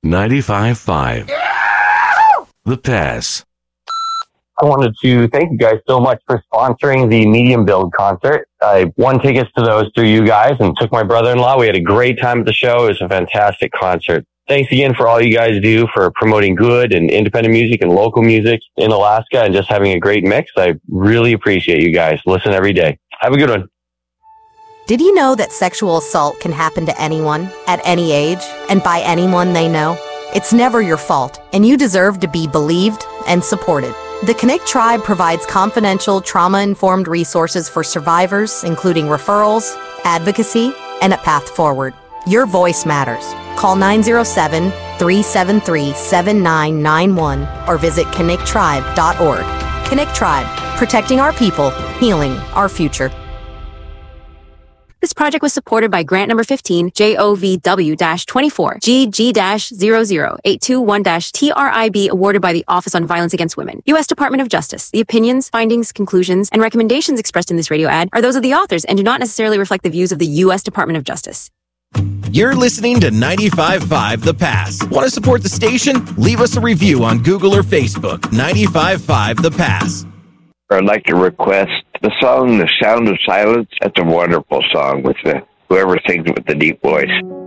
95.5 The Pass. I wanted to thank you guys so much for sponsoring the Medium Build concert. I won tickets to those through you guys and took my brother-in-law. We had a great time at the show. It was a fantastic concert. Thanks again for all you guys do for promoting good and independent music and local music in Alaska and just having a great mix. I really appreciate you guys. Listen every day. Have a good one. Did you know that sexual assault can happen to anyone, at any age, and by anyone they know? It's never your fault, and you deserve to be believed and supported. The Connect Tribe provides confidential, trauma-informed resources for survivors, including referrals, advocacy, and a path forward. Your voice matters. Call 907-373-7991 or visit connecttribe.org. Connect Tribe, protecting our people, healing our future. This project was supported by grant number 15, JOVW-24, GG-00821-TRIB, awarded by the Office on Violence Against Women. U.S. Department of Justice. The opinions, findings, conclusions, and recommendations expressed in this radio ad are those of the authors and do not necessarily reflect the views of the U.S. Department of Justice. You're listening to 95.5 The Pass. Want to support the station? Leave us a review on Google or Facebook. 95.5 The Pass. I'd like to request the song The Sound of Silence. That's a wonderful song with whoever sings it with the deep voice.